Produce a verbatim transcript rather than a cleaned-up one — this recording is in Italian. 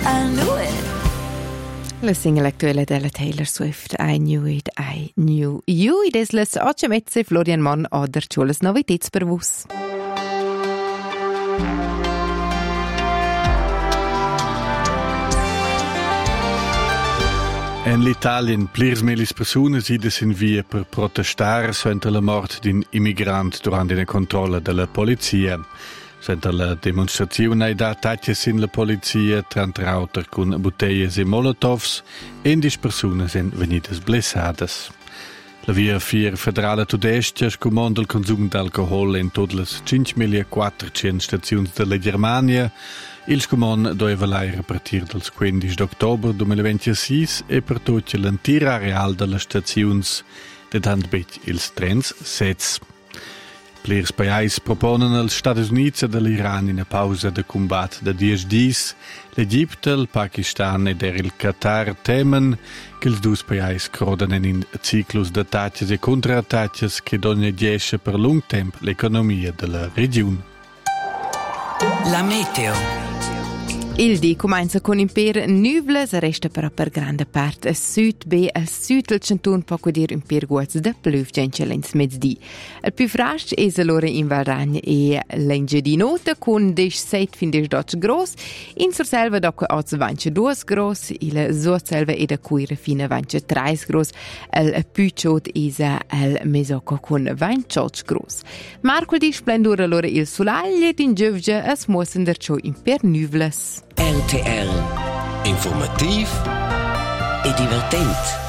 I knew it. La singola attuale della Taylor Swift, I Knew It, I Knew You. Ed es las oce mezze Florian Mon oder ciulas novitets per vus. In l'Italien plirs melis persunas idas in via per protestar suenter la mort d'un immigrant durant una controlla della polizia. Suenter la demonstrazione ai da attacches in la polizia tra auter con bottiglie e molotovs e indis persunas en venidas blessadas. La via vier federale tudestia scomanda il consum d'alcohol in tutte le cinquemilaquattrocento stazioni della Germania. Il scomon doveva l'air a partire dal quindici ottobre duemilaventisei e per tutte l'intera areal delle stazioni ed handbit ils trens sets. Plirs paesi proponen als Stati Uniti e l'Iran in una pausa de combat de dieci dis. L'Egitto, il Pakistan ed il Qatar temen che ils dus paesi croden in ciclus de attacches e contraattacches che donne diesce per lung tempo l'economia della regione. La meteo. Il di comincia con imper nuvles, resta però per grande parte a sud be al sud del canton poco dir imper guaz da pluvgencia lens mezzdi. Il più frast es allora in Valragna e l'enge di nota con diciassette fin diciotto gros, in Surselva dopo oz vance due gros, il Surselva e da cuire fino vance tre gros, il Puciot es al Mesocco con ventotto gros. Marquedi splendore allora il solaglie din giovge as muossen der ciò imper nuvles. R T L. Informativ e divertent.